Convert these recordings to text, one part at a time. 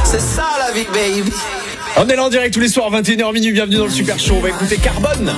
C'est ça la vie, baby. On est là en direct tous les soirs, 21h minuit, bienvenue dans le Super Show. On va écouter Carbone.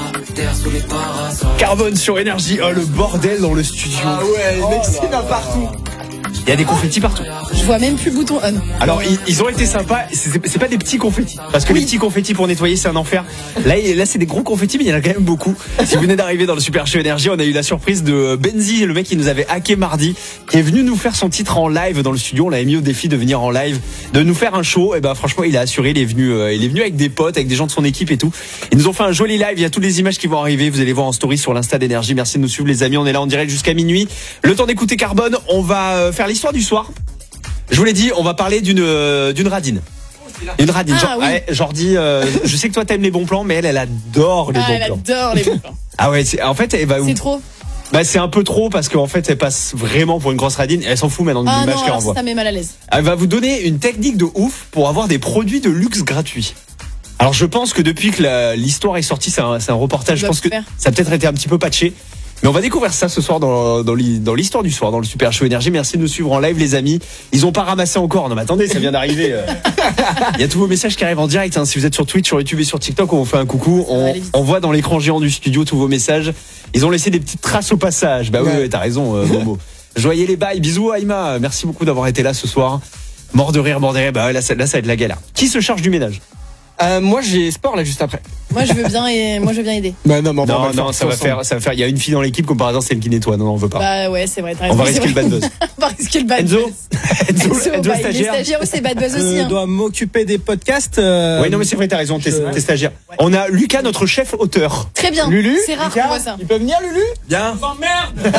Carbone sur Énergie. Oh, le bordel dans le studio. Ah ouais, les mecs, il y en a partout. Il y a des confettis partout. Je vois même plus le bouton on. Alors ils ont été sympas, c'est pas des petits confettis. Parce que les petits confettis pour nettoyer c'est un enfer. Là c'est des gros confettis mais il y en a quand même beaucoup. Si vous venez d'arriver dans le Super Show Énergie, on a eu la surprise de Benzi, le mec qui nous avait hacké mardi, qui est venu nous faire son titre en live dans le studio. On l'avait mis au défi de venir en live, de nous faire un show. Et ben franchement il a assuré, il est venu avec des potes, avec des gens de son équipe et tout. Ils nous ont fait un joli live, il y a toutes les images qui vont arriver, vous allez voir en story sur l'Insta d'Énergie. Merci de nous suivre les amis, on est là en direct jusqu'à minuit. Le temps d'écouter Carbone, on va faire l'histoire du soir. Je vous l'ai dit, on va parler d'une radine. Une radine. Jordi, je sais que toi t'aimes les bons plans, mais elle adore les bons plans. Elle adore les bons plans. Ah ouais, en fait, c'est trop. Bah c'est un peu trop parce qu'en fait elle passe vraiment pour une grosse radine. Elle s'en fout maintenant de l'image qu'elle envoie. Ça met mal à l'aise. Elle va vous donner une technique de ouf pour avoir des produits de luxe gratuits. Alors je pense que depuis que l'histoire est sortie, c'est un reportage. Je pense que ça a peut-être été un petit peu patché. Mais on va découvrir ça ce soir dans l'histoire du soir, dans le Super Show Énergie. Merci de nous suivre en live, les amis. Ils ont pas ramassé encore. Non, mais attendez, ça vient d'arriver. Il y a tous vos messages qui arrivent en direct. Hein. Si vous êtes sur Twitch, sur YouTube et sur TikTok, on vous fait un coucou. On voit dans l'écran géant du studio tous vos messages. Ils ont laissé des petites traces au passage. Bah oui, t'as raison, Momo. Joyeux les bails. Bisous, Aïma. Merci beaucoup d'avoir été là ce soir. Mort de rire. Bah là, ça va être la galère. Qui se charge du ménage? Moi j'ai sport là juste après. Moi je veux bien aider. Bah non, ça va faire. Il y a une fille dans l'équipe comme par hasard c'est elle qui nettoie. Non, on veut pas. Bah ouais, c'est vrai. On va risquer le bad buzz. On va risquer le bad buzz. Enzo stagiaire. Les stagiaires c'est bad buzz aussi. Je dois m'occuper des podcasts. Oui, non mais c'est vrai, t'as raison. T'es stagiaire. Ouais. On a Lucas, notre chef auteur. Très bien. Lulu. C'est rare qu'on voit ça. Il peut venir, Lulu? Bien. Oh merde.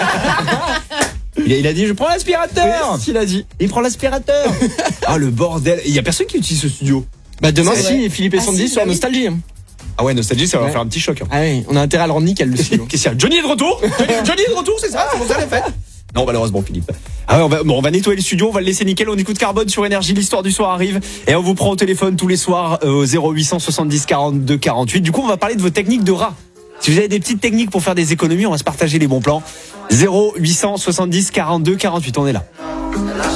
Il a dit je prends l'aspirateur. Oui, il a dit. Il prend l'aspirateur. Ah le bordel. Il y a personne qui utilise ce studio. Bah demain si, Philippe et Sandy sur Nostalgie. Ah ouais, Nostalgie, ça va faire un petit choc. Hein. Ah oui, on a intérêt à le rendre nickel le studio. Qu'est-ce qu'il y a? Johnny est de retour. Johnny est de retour, c'est ça? C'est pour ça la fête? Non, malheureusement, Philippe. Ah ouais, on va nettoyer le studio, on va le laisser nickel. On écoute Carbone sur Énergie, l'histoire du soir arrive. Et on vous prend au téléphone tous les soirs au 0870 42 48. Du coup, on va parler de vos techniques de rat. Si vous avez des petites techniques pour faire des économies, on va se partager les bons plans. 0870 42 48, on est là.